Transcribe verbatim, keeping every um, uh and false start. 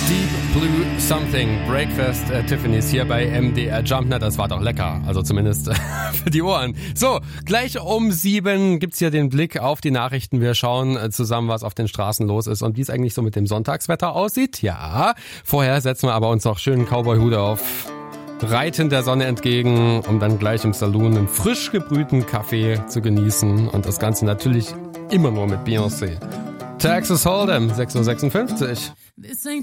Deep Blue Something, Breakfast at Tiffany's hier bei M D R Jump. Na, das war doch lecker, also zumindest für die Ohren. So, gleich um sieben gibt's hier den Blick auf die Nachrichten. Wir schauen zusammen, was auf den Straßen los ist und wie es eigentlich so mit dem Sonntagswetter aussieht. Ja, vorher setzen wir aber uns noch schönen Cowboy-Hut auf, reiten der Sonne entgegen, um dann gleich im Saloon einen frisch gebrühten Kaffee zu genießen und das Ganze natürlich immer nur mit Beyoncé. Texas Hold'em, sechs Uhr sechsundfünfzig. This ain't